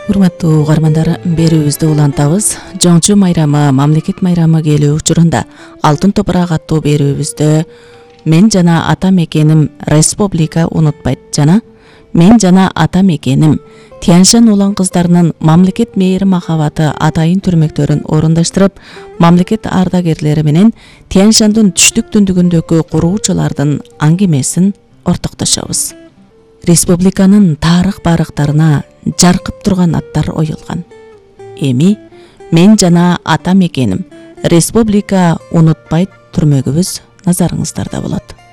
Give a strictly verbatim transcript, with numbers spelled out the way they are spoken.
Урматтуу угармандар, берүүбүздү улантабыз. Жоңчу майрамы, мамлекет майрамы келүү учурунда Алтын топурак аттуу берүүбүздө мен жана ата мекеним республика унутпайт жана мен жана ата мекеним Тянь-Шань улан кыздарынын мамлекет мээри махабаты атайын түрмөктөрүн орундаштырып, мамлекет ардагерлери менен Тянь-Шаньдын түштүк түндүгүндөгү куруучулардын аңгемесин ортоктошобуз. Республиканын тарых барыктарына жаркып турган аттар оюлган. Эми мен жана ата мекеним республика унутпайт түрмөгүбүз назарыңыздарда болот.